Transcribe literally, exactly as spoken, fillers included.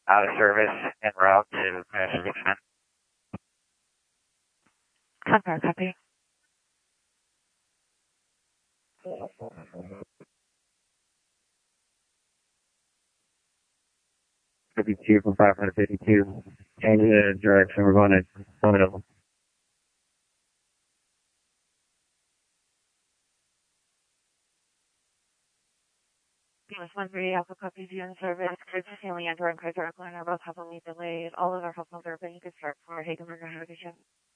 out of service en route to Madison. Concord, copy. fifty-two for five hundred fifty-two. Change the direction. We're going to summit of them. Venus one three Alpha copy view in service. Bridge Stanley Andor and Kaiser Airliner are both heavily delayed. All of our health modes are being good start for Hagenberger. Have a good show.